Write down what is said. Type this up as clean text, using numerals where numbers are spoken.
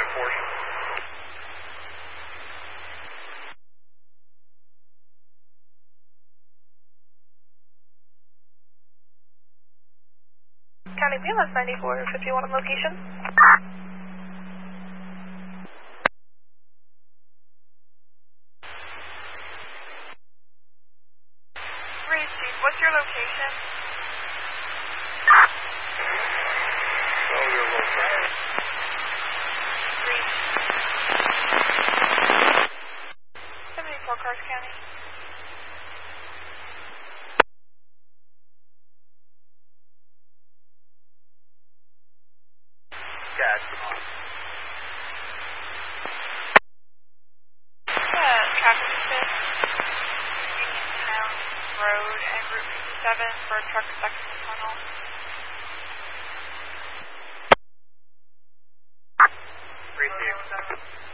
portion. County BLS 9451 on location. Reed Chief, what's your location? Oh, you're local. Reed. 74 Cars County. Gas on. Traffic assist. Uniontown Road and Route 57 for a truck stuck in the tunnel. 3-2.